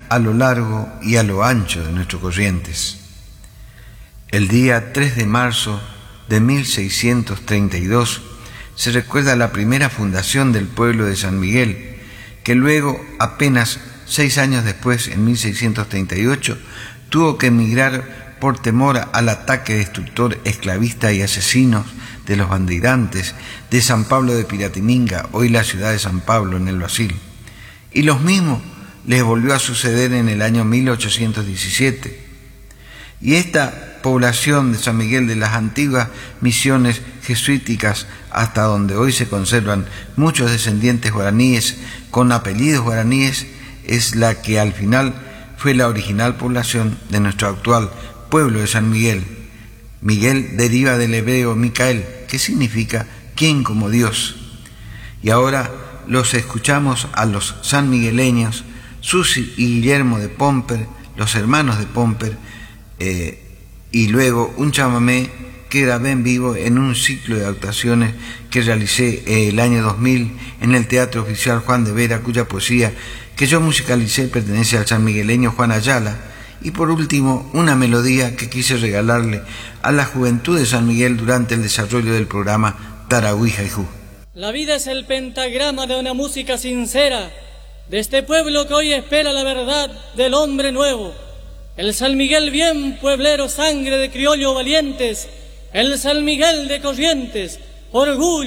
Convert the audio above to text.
a lo largo y a lo ancho de nuestros Corrientes. El día 3 de marzo de 1632 se recuerda la primera fundación del pueblo de San Miguel, que luego, apenas 6 años después, en 1638, tuvo que emigrar por temor al ataque destructor, esclavista y asesinos de los bandeirantes de San Pablo de Piratininga, hoy la ciudad de San Pablo, en el Brasil. Y lo mismo les volvió a suceder en el año 1817. Y esta población de San Miguel, de las antiguas misiones jesuíticas, hasta donde hoy se conservan muchos descendientes guaraníes con apellidos guaraníes, es la que al final fue la original población de nuestro actual pueblo de San Miguel. Miguel deriva del hebreo Micael, que significa ¿quién como Dios? Y ahora los escuchamos a los sanmigueleños, Susi y Guillermo de Pomper, los hermanos de Pomper, y luego un chamamé que grabé en vivo en un ciclo de actuaciones que realicé el año 2000 en el Teatro Oficial Juan de Vera, cuya poesía que yo musicalicé pertenece al sanmigueleño Juan Ayala. Y por último, una melodía que quise regalarle a la juventud de San Miguel durante el desarrollo del programa Tarahui Jaijú. La vida es el pentagrama de una música sincera, de este pueblo que hoy espera la verdad del hombre nuevo. El San Miguel bien pueblero, sangre de criollo valientes, el San Miguel de Corrientes, orgullo.